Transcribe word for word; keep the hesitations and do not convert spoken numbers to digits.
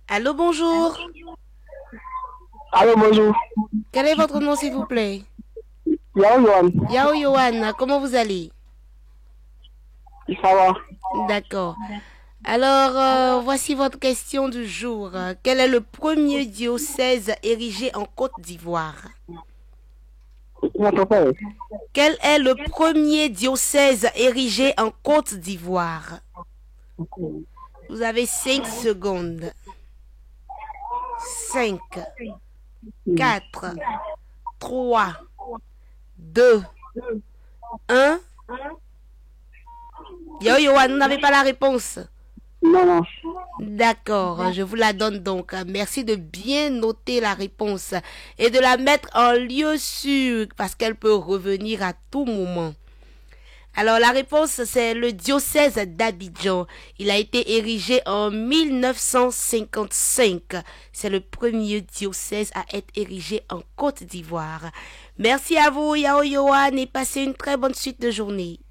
Allô, bonjour. Allô, bonjour. Quel est votre nom, s'il vous plaît? Yao Yohan. Yao Yohan, comment vous allez? Ça va. D'accord. Alors, euh, voici votre question du jour. Quel est le premier diocèse érigé en Côte d'Ivoire? Notre père. Quel est le premier diocèse érigé en Côte d'Ivoire? Vous avez cinq secondes. cinq, quatre, trois, deux, un. Yo, Yohan, vous n'avez pas la réponse. Non, non. D'accord, je vous la donne donc. Merci de bien noter la réponse et de la mettre en lieu sûr parce qu'elle peut revenir à tout moment. Alors la réponse c'est le diocèse d'Abidjan. Il a été érigé en mille neuf cent cinquante-cinq. C'est le premier diocèse à être érigé en Côte d'Ivoire. Merci à vous Yao Yohan et passez une très bonne suite de journée.